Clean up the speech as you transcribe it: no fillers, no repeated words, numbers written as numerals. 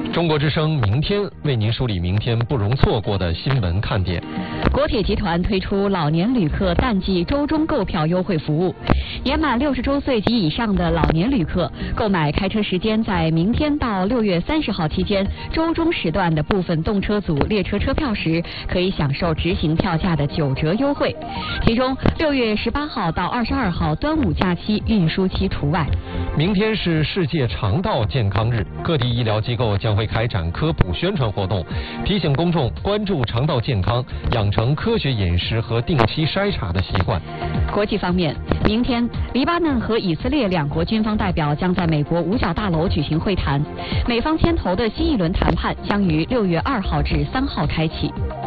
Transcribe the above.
中国之声明天为您梳理明天不容错过的新闻看点。 国铁集团推出老年旅客淡季周中购票优惠服务，年满60周岁及以上的老年旅客购买开车时间在明天到6月30号期间周中时段的部分动车组列车车票时，可以享受执行票价的9折优惠，其中6月18号到22号端午假期运输期除外。 明天是世界肠道健康日，各地医疗机构将会开展科普宣传活动，提醒公众关注肠道健康，养成科学饮食和定期筛查的习惯。 国际方面，明天黎巴嫩和以色列两国军方代表将在美国五角大楼举行会谈，美方牵头的新一轮谈判将于6月2号至3号开启。